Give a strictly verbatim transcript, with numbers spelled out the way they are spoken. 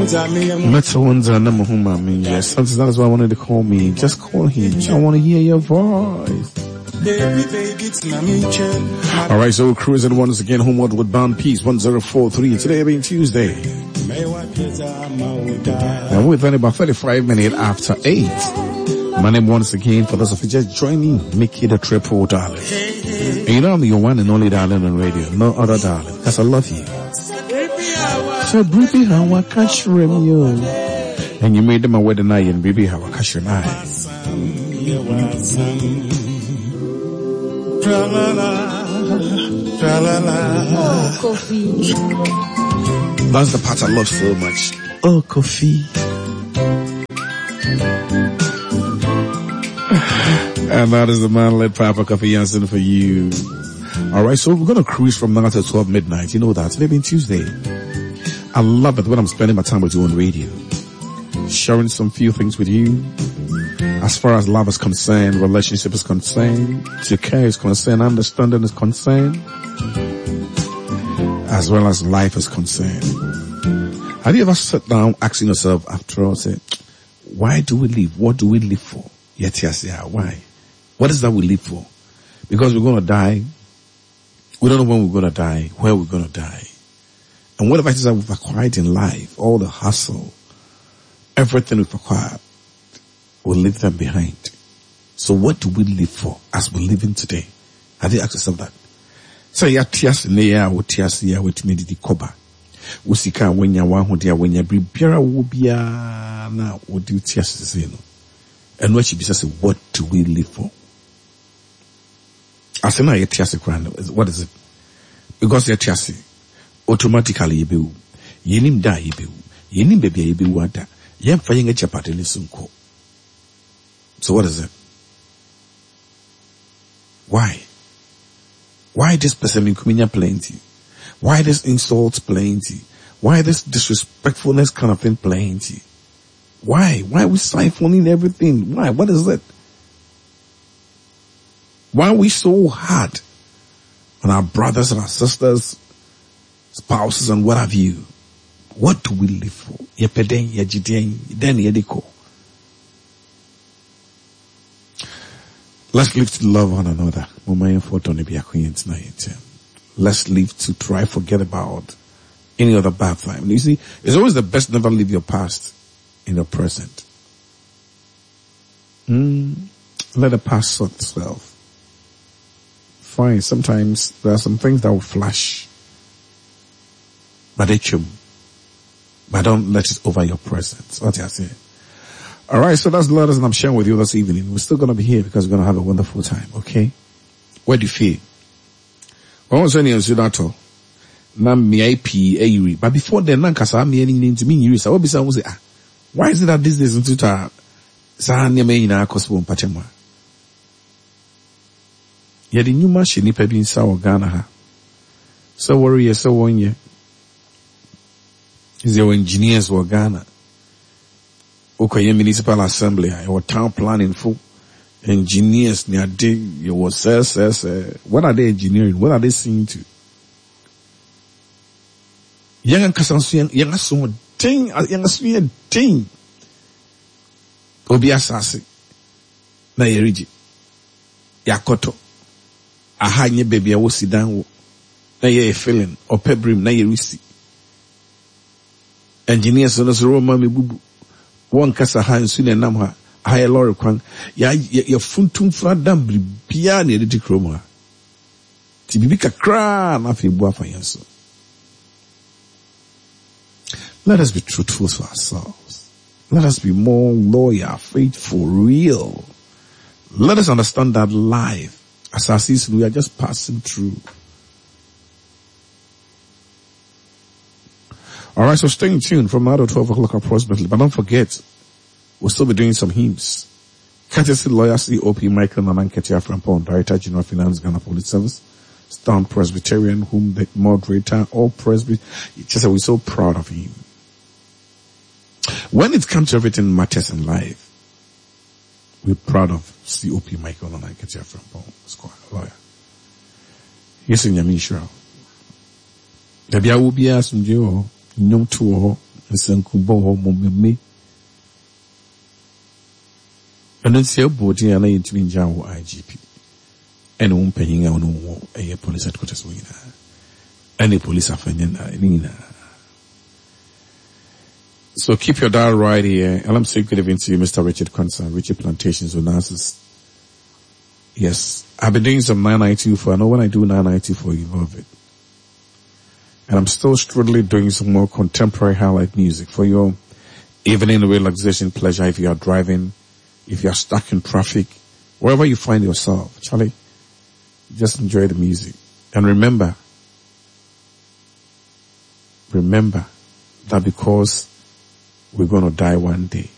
Metonza Namahuma, me. Yes, sometimes that's why I wanted to call me. Just call him. I want to hear your voice. All right, so we're cruising once again homeward with Bound Peace one zero four three. Today being Tuesday. And we're about thirty-five minutes after eight. My name once again, for those of you just joining, make it a triple darling. And you know I'm your one and only darling on radio, no other darling, because I love you. So baby, how I catch you, and you made them a wedding night, and baby, how I catch your night. Oh, coffee. That's the part I love so much. Oh, coffee. And that is the man-led Papa Coffee Jansen for you. Alright, so we're going to cruise from now to twelve midnight. You know that. Today being Tuesday. I love it when I'm spending my time with you on radio. Sharing some few things with you. As far as love is concerned, relationship is concerned, to care is concerned, understanding is concerned, as well as life is concerned. Have you ever sat down asking yourself after all, say, why do we live? What do we live for? Yet, yes, yeah, why? What is that we live for? Because we're going to die. We don't know when we're going to die, where we're going to die. And whatever it is that we've acquired in life, all the hustle, everything we've acquired, we'll leave them behind. So what do we live for as we're living today? Have you asked yourself that? So ya tias ne ya wo tias ya wetumi di koba. Wo sika wanya wa ho dia wanya bibiara wo bia na wo di tias se no. And what she be say, what do we live for? As na ya tias kran, what is it? Because ya tias automatically yebewu. Yenim da yebewu. Yenim bebia yebewu ada. Yem fa yenga chapate ni sunko. So what is it? Why? Why this person in Kuminya plenty? Why this insults plenty? Why this disrespectfulness kind of thing plenty? Why? Why are we siphoning everything? Why? What is it? Why are we so hard on our brothers and our sisters, spouses and what have you? What do we live for? Yepeden, yejiden, then yediko. Let's live to love one another. Let's live to try forget about any other bad time. You see, it's always the best never leave your past in the present. Mm, let the past sort itself. Fine, sometimes there are some things that will flash. But they chum. But don't let it over your presence. What I say. All right, so that's the letters I'm sharing with you this evening. We're still going to be here because we're going to have a wonderful time, okay? Where do you feel? Well, I was saying to that, but before then, I mean, to me, I will be saying, ah, why is it that this is into ta? Sahanya me na kospon pachema. Yadi nyuma shini pebi nsa Ghana ha. So worry, so one year. Is your engineers were Ghana. Okay, municipal assembly, your town planning for engineers near day, your says, says, what are they engineering? What are they seeing to? Young Kasansuyan, young Asuma, ding, young Asuma, ding. Obi asase, na yeriji, yakoto, aha nye baby ya wosi danwo, na ye feeling, or pebrim, na yerisi. Engineers on us Roma me bubu. One kasa ha nsune nam ha ha lorry kwan ya ya funtum fra dam bia na editi krom ha ti bibi kakra na fe bu afa yenso. Let us be truthful to ourselves. Let us be more loyal, faithful, real. Let us understand that life, as our season, we are just passing through. Alright, so stay tuned from now to twelve o'clock approximately. But don't forget, we'll still be doing some hymns. Courtesy lawyer C O P Michael Nanan Ketia Frampon, Director General Finance Ghana Police Service, Stamp Presbyterian, whom the moderator, all Presby, just that we're so proud of him. When it comes to everything matters in life, we're proud of C O P Michael Nanan Ketia Frampon, Squire, lawyer. Yes, in Yamishra. Tabia will be asked, Nyom to Nsankubo ho momeme. And then say body and I to be Jawo I G P. And one penny on no a police headquarters winner. Any police offending Nina. So keep your dial right here. And I'm saying good evening to you, Mister Richard Concern, Richard Plantations Onassis. Yes, I've been doing some nine ninety-two for, I know when I do nine ninety-two for, you love it. And I'm still strictly doing some more contemporary highlight music for your evening relaxation pleasure if you are driving, if you are stuck in traffic, wherever you find yourself. Charlie, just enjoy the music. And remember, remember that because we're going to die one day,